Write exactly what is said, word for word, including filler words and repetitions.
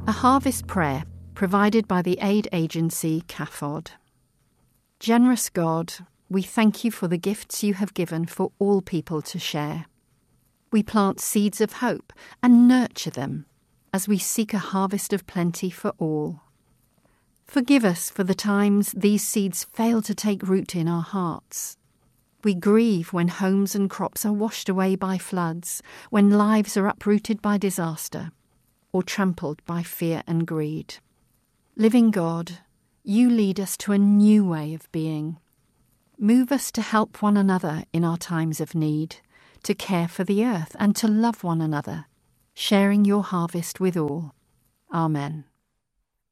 A harvest prayer provided by the aid agency C A F O D. Generous God, we thank you for the gifts you have given for all people to share. We plant seeds of hope and nurture them as we seek a harvest of plenty for all. Forgive us for the times these seeds fail to take root in our hearts. We grieve when homes and crops are washed away by floods, when lives are uprooted by disaster, or trampled by fear and greed. Living God, you lead us to a new way of being. Move us to help one another in our times of need, to care for the earth and to love one another, sharing your harvest with all. Amen.